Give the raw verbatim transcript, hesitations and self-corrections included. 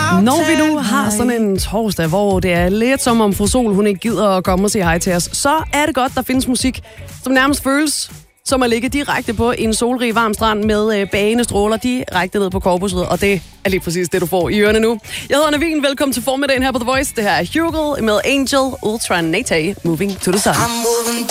Når vi nu har sådan en torsdag, hvor det er lidt som om fru Sol, hun ikke gider at komme og sige hej til os, så er det godt, der findes musik, som nærmest føles som at ligge direkte på en solrig varm strand med øh, bagende stråler direkte ned på korpuset, og det er lige præcis det, du får i ørerne nu. Jeg hedder Navin, velkommen til formiddagen her på The Voice. Det her er Hugo med Angel Ultra Nate, Moving to the Sun.